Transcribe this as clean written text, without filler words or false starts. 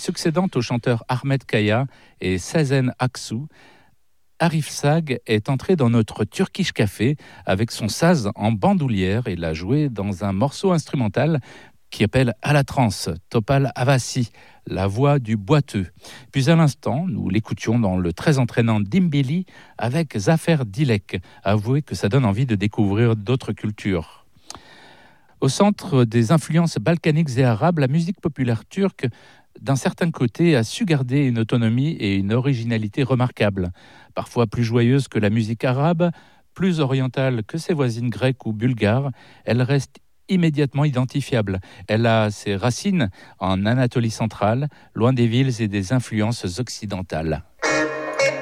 Succédant au chanteur Ahmet Kaya et Sezen Aksu, Arif Sag est entré dans notre Turkish Café avec son saz en bandoulière et l'a joué dans un morceau instrumental qui appelle à la trance, Topal Havasi, la voix du boiteux. Puis à l'instant, nous l'écoutions dans le très entraînant Dimbili avec Zafer Dilek. Avouez que ça donne envie de découvrir d'autres cultures. Au centre des influences balkaniques et arabes, la musique populaire turque, d'un certain côté, a su garder une autonomie et une originalité remarquables. Parfois plus joyeuse que la musique arabe, plus orientale que ses voisines grecques ou bulgares, elle reste immédiatement identifiable. Elle a ses racines en Anatolie centrale, loin des villes et des influences occidentales.